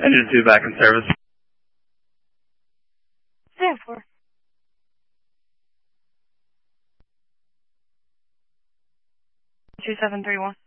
Engine 2 back in service. Stand for. 2731.